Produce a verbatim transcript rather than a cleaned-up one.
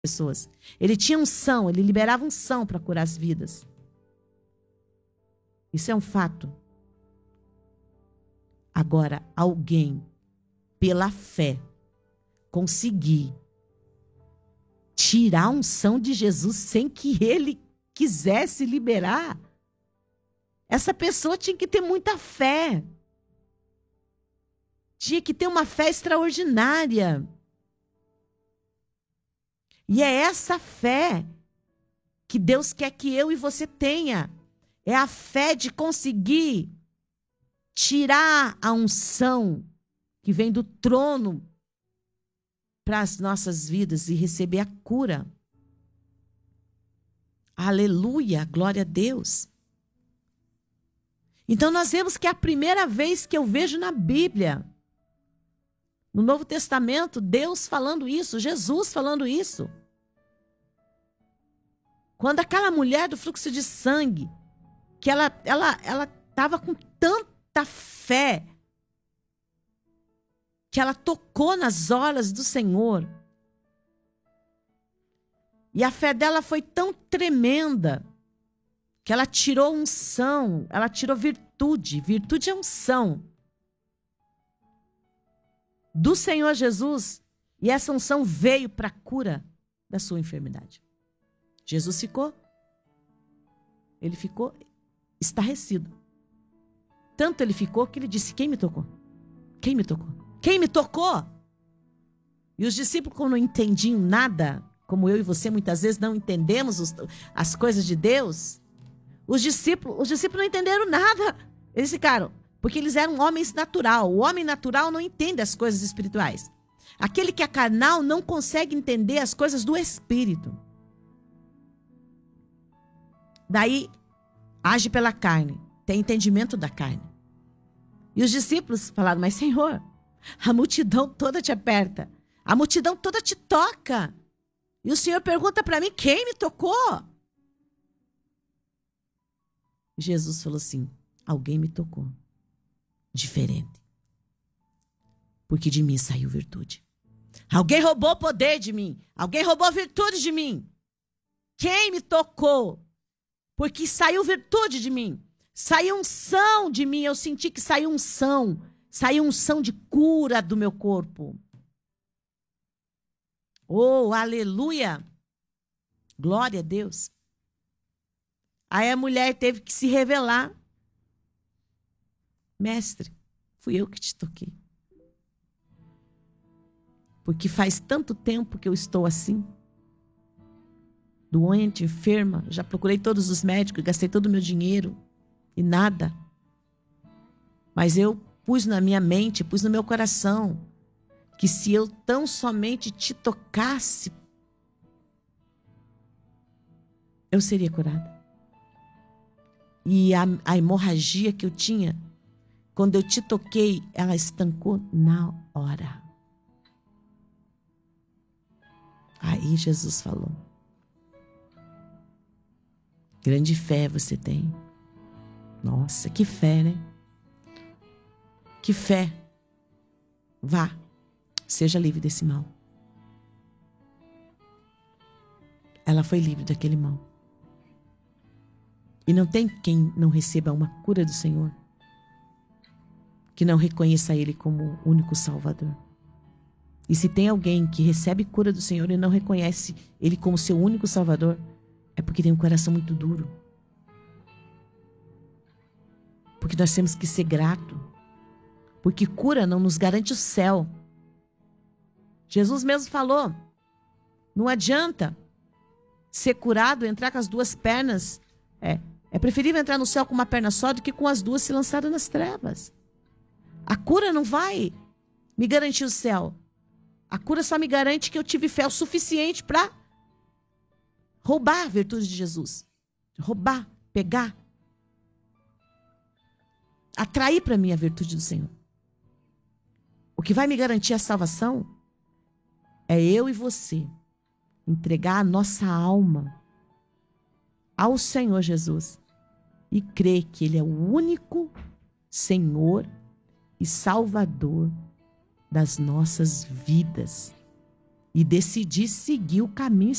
pessoas. Ele tinha unção, ele liberava unção para curar as vidas. Isso é um fato. Agora, alguém, pela fé, conseguir tirar a unção de Jesus sem que ele quisesse liberar, essa pessoa tinha que ter muita fé. Tinha que ter uma fé extraordinária. E é essa fé que Deus quer que eu e você tenha. É a fé de conseguir tirar a unção que vem do trono para as nossas vidas e receber a cura. Aleluia, glória a Deus. Então nós vemos que é a primeira vez que eu vejo na Bíblia, no Novo Testamento, Deus falando isso, Jesus falando isso. Quando aquela mulher do fluxo de sangue, que ela ela ela estava com tanta fé, que ela tocou nas orlas do Senhor. E a fé dela foi tão tremenda, que ela tirou unção, ela tirou virtude. Virtude é unção do Senhor Jesus. E essa unção veio para a cura da sua enfermidade. Jesus ficou, ele ficou estarrecido. Tanto ele ficou que ele disse: quem me tocou? Quem me tocou? Quem me tocou? E os discípulos, como não entendiam nada, como eu e você muitas vezes não entendemos os, as coisas de Deus, os discípulos, os discípulos não entenderam nada. Eles ficaram, porque eles eram homens natural. O homem natural não entende as coisas espirituais. Aquele que é carnal não consegue entender as coisas do Espírito. Daí, age pela carne, tem entendimento da carne. E os discípulos falaram: mas Senhor, a multidão toda te aperta, a multidão toda te toca. E o Senhor pergunta para mim: quem me tocou? Jesus falou assim: alguém me tocou. Diferente. Porque de mim saiu virtude. Alguém roubou poder de mim. Alguém roubou virtude de mim. Quem me tocou? Porque saiu virtude de mim. Saiu unção de mim. Eu senti que saiu unção. Saiu unção de cura do meu corpo. Oh, aleluia! Glória a Deus. Aí a mulher teve que se revelar. Mestre, fui eu que te toquei. Porque faz tanto tempo que eu estou assim. Doente, enferma. Já procurei todos os médicos, gastei todo o meu dinheiro. E nada. Mas eu pus na minha mente, pus no meu coração, que se eu tão somente te tocasse, eu seria curada. E a, a hemorragia que eu tinha, quando eu te toquei, ela estancou na hora. Aí Jesus falou: grande fé você tem. Nossa, que fé, né? Que fé. Vá, seja livre desse mal. Ela foi livre daquele mal. E não tem quem não receba uma cura do Senhor, que não reconheça Ele como o único Salvador. E se tem alguém que recebe cura do Senhor e não reconhece Ele como seu único Salvador, é porque tem um coração muito duro. Porque nós temos que ser gratos. Porque cura não nos garante o céu. Jesus mesmo falou: não adianta ser curado, entrar com as duas pernas. É, é preferível entrar no céu com uma perna só do que com as duas se lançadas nas trevas. A cura não vai me garantir o céu. A cura só me garante que eu tive fé o suficiente para roubar a virtude de Jesus. Roubar, pegar. Atrair para mim a virtude do Senhor. O que vai me garantir a salvação é eu e você entregar a nossa alma ao Senhor Jesus e crer que Ele é o único Senhor e Salvador das nossas vidas. e decidi seguir o caminho